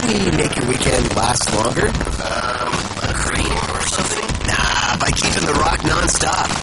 about we make your weekend last longer? A crane or something? Nah, by keeping the rock non-stop.